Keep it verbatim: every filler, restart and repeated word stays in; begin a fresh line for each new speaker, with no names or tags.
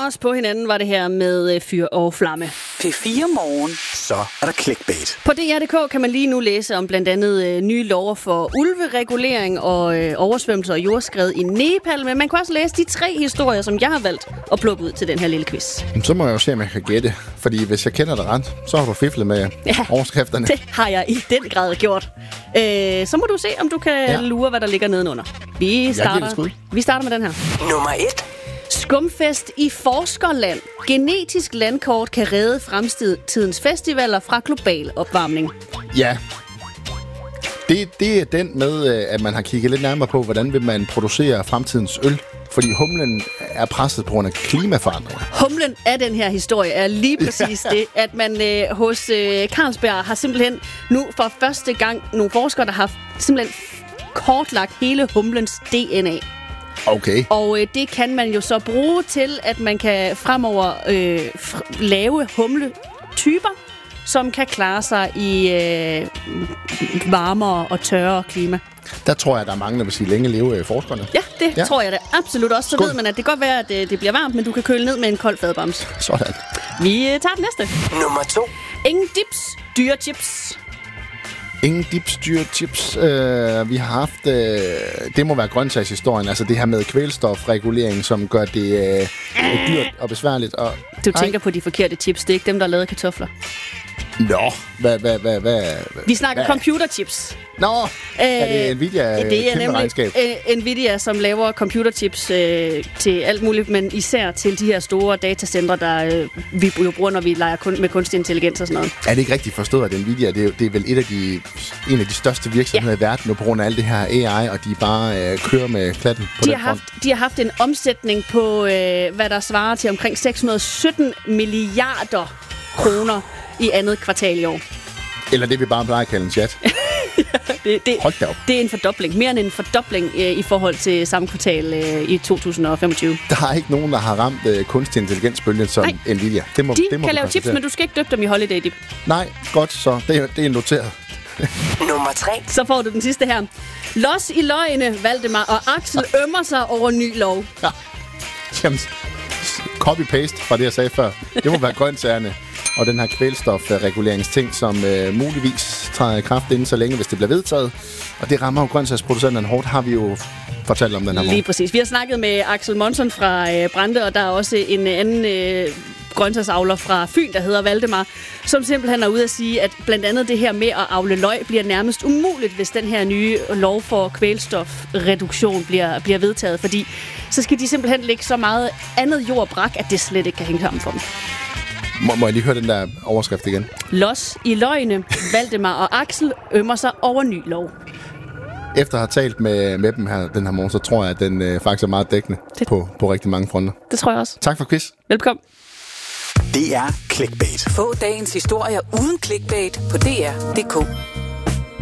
os på hinanden var det her med Fyr og Flamme.
P fire Morgen. Så er der clickbait.
På D R punktum d k kan man lige nu læse om blandt andet øh, nye lover for ulveregulering og øh, oversvømmelser og jordskred i Nepal. Men man kan også læse de tre historier, som jeg har valgt at plukke ud til den her lille quiz.
Så må jeg jo se, om jeg kan gætte. Fordi hvis jeg kender dig ret, så har du fiflet med ja, overskrifterne.
Det har jeg i den grad gjort. Øh, så må du se, om du kan ja. lure, hvad der ligger nedenunder. Vi starter, vi starter med den her.
Nummer et.
Skumfest i forskerland. Genetisk landkort kan redde fremtidens festivaler fra global opvarmning.
Ja. Det, det er den med, at man har kigget lidt nærmere på, hvordan vil man producere fremtidens øl. Fordi humlen er presset på grund af klimaforandringer.
Humlen af den her historie er lige præcis det, at man øh, hos øh, Carlsberg har simpelthen nu for første gang nogle forskere, der har simpelthen kortlagt hele humlens D N A.
Okay.
Og øh, det kan man jo så bruge til, at man kan fremover øh, f- lave humletyper, som kan klare sig i øh, varmere og tørre klima.
Der tror jeg, der er mange, der vil sige længe leve øh, forskerne.
Ja, det ja. tror jeg da absolut også. Så
Skål.
ved man, at det kan godt være, at det, det bliver varmt, men du kan køle ned med en kold fadbams.
Sådan.
Vi øh, tager den næste.
Nummer to.
Ingen dips, dyre chips.
Ingen dips, dyre chips. Øh, vi har haft, øh, det må være grøntsagshistorien, altså det her med kvælstofregulering, som gør det øh, dyrt og besværligt. Og,
du tænker ej. på de forkerte chips, det er ikke dem, der har lavet kartofler.
Nå, hvad, hvad, hvad, hvad?
Vi snakker
hvad?
computerchips.
Nå, øh, er det Nvidia
det er nemlig
regnskab?
Nvidia, som laver computerchips øh, til alt muligt, men især til de her store datacentre, der øh, vi jo bruger, når vi leger kun, med kunstig intelligens og sådan noget.
Er det ikke rigtigt forstået, at Nvidia, det er, det er vel et af de, en af de største virksomheder ja. i verden nu på grund af alt det her A I, og de bare øh, kører med klatten på
de
den
har haft, De har haft en omsætning på, øh, hvad der svarer til omkring seks hundrede og sytten milliarder kroner i andet kvartal i år.
Eller det, vi bare plejer at kalde en chat.
det, det,
Hold da op.
Det er en fordobling. Mere end en fordobling øh, i forhold til samme kvartal øh, i to tusind og femogtyve.
Der er ikke nogen, der har ramt øh, kunstig intelligensbølgen som
Nej.
Nvidia. Det må,
de
det må
kan lave chips, men du skal ikke døbe dem i Holiday Dip.
Nej, godt så. Det er, det er noteret.
Nummer tre.
Så får du den sidste her. Los i løgne, Valdemar og Axel ømmer sig over ny lov.
Ja. Jamen, copy-paste fra det, jeg sagde før. Det må være grøntsagerne og den her kvælstofreguleringsting, som øh, muligvis træder i kraft inden så længe, hvis det bliver vedtaget. Og det rammer jo grøntsagsproducenterne hårdt, har vi jo fortalt om den her morgen.
Lige præcis. Vi har snakket med Axel Monson fra øh, Brande, og der er også en anden øh, grøntsagsavler fra Fyn, der hedder Valdemar, som simpelthen er ude at sige, at blandt andet det her med at avle løg bliver nærmest umuligt, hvis den her nye lov for kvælstofreduktion bliver, bliver vedtaget, fordi så skal de simpelthen lægge så meget andet jord brak, at det slet ikke kan hænge sammen for dem.
Må, må jeg lige høre den der overskrift igen?
Los i løgne, Valdemar og Axel ømmer sig over ny lov.
Efter at have talt med, med dem her den her morgen, så tror jeg, at den øh, faktisk er meget dækkende på, på rigtig mange fronter.
Det tror jeg også.
Tak for quiz.
Velkommen.
Det er clickbait. Få dagens historier uden clickbait på D R punktum d k.